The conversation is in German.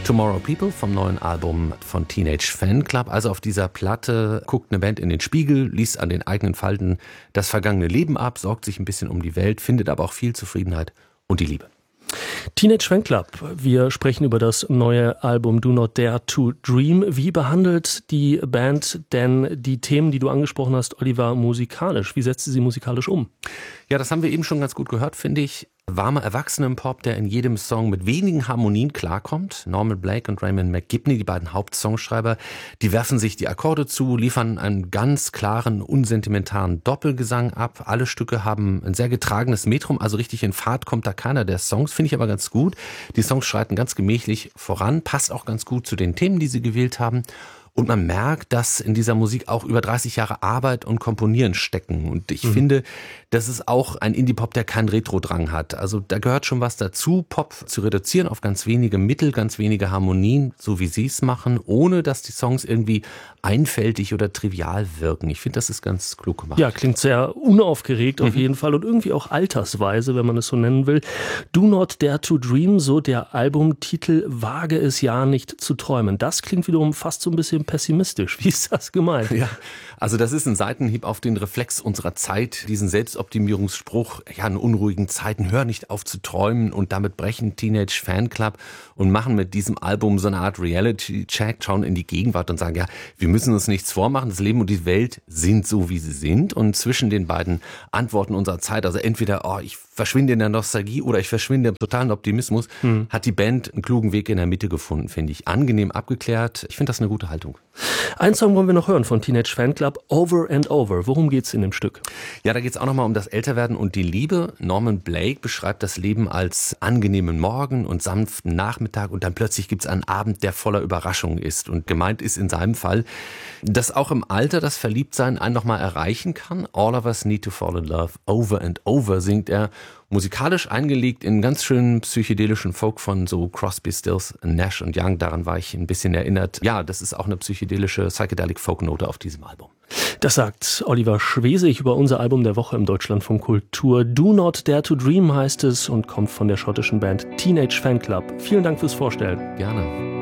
Tomorrow People vom neuen Album von Teenage Fanclub. Also auf dieser Platte guckt eine Band in den Spiegel, liest an den eigenen Falten das vergangene Leben ab, sorgt sich ein bisschen um die Welt, findet aber auch viel Zufriedenheit und die Liebe. Teenage Fanclub, wir sprechen über das neue Album Do Not Dare to Dream. Wie behandelt die Band denn die Themen, die du angesprochen hast, Oliver, musikalisch? Wie setzt sie musikalisch um? Ja, das haben wir eben schon ganz gut gehört, finde ich. Warmer Erwachsenenpop, der in jedem Song mit wenigen Harmonien klarkommt. Norman Blake und Raymond McGibney, die beiden Hauptsongschreiber, die werfen sich die Akkorde zu, liefern einen ganz klaren, unsentimentalen Doppelgesang ab. Alle Stücke haben ein sehr getragenes Metrum, also richtig in Fahrt kommt da keiner der Songs. Finde ich aber ganz gut. Die Songs schreiten ganz gemächlich voran, passt auch ganz gut zu den Themen, die sie gewählt haben. Und man merkt, dass in dieser Musik auch über 30 Jahre Arbeit und Komponieren stecken. Und ich finde, das ist auch ein Indie-Pop, der keinen Retro-Drang hat. Also da gehört schon was dazu, Pop zu reduzieren auf ganz wenige Mittel, ganz wenige Harmonien, so wie sie es machen, ohne dass die Songs irgendwie einfältig oder trivial wirken. Ich finde, das ist ganz klug gemacht. Ja, klingt sehr unaufgeregt auf jeden Fall und irgendwie auch altersweise, wenn man es so nennen will. Do Not Dare to Dream, so der Albumtitel, wage es ja nicht zu träumen. Das klingt wiederum fast so ein bisschen pessimistisch. Wie ist das gemeint? Ja, also das ist ein Seitenhieb auf den Reflex unserer Zeit, diesen Selbstoptimierungsspruch, ja, in unruhigen Zeiten, hör nicht auf zu träumen, und damit brechen Teenage Fanclub und machen mit diesem Album so eine Art Reality-Check, schauen in die Gegenwart und sagen, ja, wir müssen uns nichts vormachen, das Leben und die Welt sind so, wie sie sind, und zwischen den beiden Antworten unserer Zeit, also entweder, ich verschwinde in der Nostalgie oder ich verschwinde im totalen Optimismus, hat die Band einen klugen Weg in der Mitte gefunden, finde ich. Angenehm abgeklärt. Ich finde das eine gute Haltung. Ein Song wollen wir noch hören von Teenage Fanclub, Over and Over. Worum geht's in dem Stück? Ja, da geht's auch nochmal um das Älterwerden und die Liebe. Norman Blake beschreibt das Leben als angenehmen Morgen und sanften Nachmittag, und dann plötzlich gibt's einen Abend, der voller Überraschungen ist. Und gemeint ist in seinem Fall, dass auch im Alter das Verliebtsein einen nochmal erreichen kann. All of us need to fall in love, over and over, singt er. Musikalisch eingelegt in ganz schönen psychedelischen Folk von so Crosby, Stills, Nash und Young. Daran war ich ein bisschen erinnert. Ja, das ist auch eine psychedelische Psychedelic Folk-Note auf diesem Album. Das sagt Oliver Schwesig über unser Album der Woche im Deutschlandfunk Kultur. Do Not Dare to Dream heißt es und kommt von der schottischen Band Teenage Fanclub. Vielen Dank fürs Vorstellen. Gerne.